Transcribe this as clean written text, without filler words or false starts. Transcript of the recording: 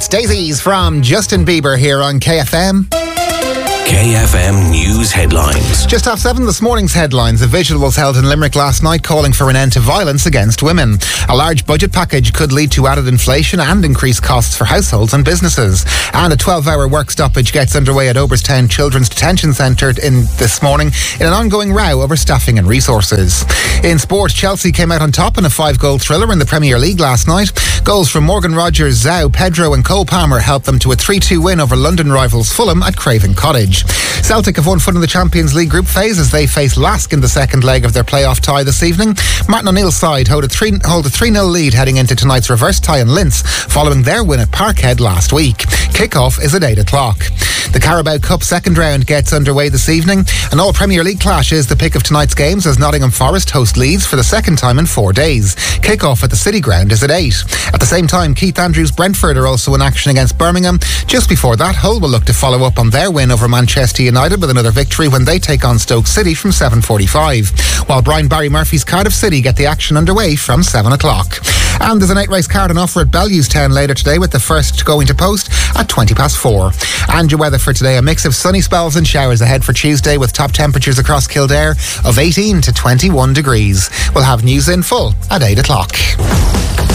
It's Daisies from Justin Bieber here on KFM. KFM News Headlines. Just half 7 this morning's headlines. A vigil was held in Limerick last night calling for an end to violence against women. A large budget package could lead to added inflation and increased costs for households and businesses. And a 12-hour work stoppage gets underway at Oberstown Children's Detention Centre this morning in an ongoing row over staffing and resources. In sport, Chelsea came out on top in a 5-goal thriller in the Premier League last night. Goals from Morgan Rogers, Zhao, Pedro and Cole Palmer helped them to a 3-2 win over London rivals Fulham at Craven Cottage. Celtic have one foot in the Champions League group phase as they face Lask in the second leg of their playoff tie this evening. Martin O'Neill's side hold a 3-0 lead heading into tonight's reverse tie in Linz following their win at Parkhead last week. Kick-off is at 8 o'clock. The Carabao Cup second round gets underway this evening. An all-Premier League clash is the pick of tonight's games as Nottingham Forest host Leeds for the second time in 4 days. Kick-off at the City Ground is at 8. At the same time, Keith Andrews' Brentford are also in action against Birmingham. Just before that, Hull will look to follow up on their win over Manchester United with another victory when they take on Stoke City from 7:45. While Brian Barry Murphy's Cardiff City get the action underway from 7 o'clock. And there's a night race card on offer at Bellewstown later today with the first going to post at 4:20. And your weather for today, a mix of sunny spells and showers ahead for Tuesday with top temperatures across Kildare of 18 to 21 degrees. We'll have news in full at 8 o'clock.